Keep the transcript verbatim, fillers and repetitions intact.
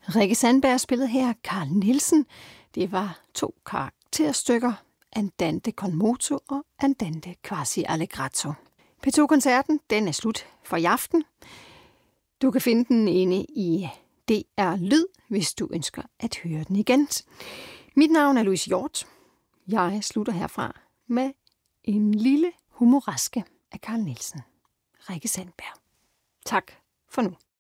Rikke Sandberg spillede her Carl Nielsen. Det var to karakterstykker, Andante con moto og Andante quasi allegretto. P to-koncerten, den er slut for i aften. Du kan finde den inde i D R Lyd, hvis du ønsker at høre den igen. Mit navn er Louise Hjort. Jeg slutter herfra med en lille humoraske af Carl Nielsen. Rikke Sandberg. Tak for nu.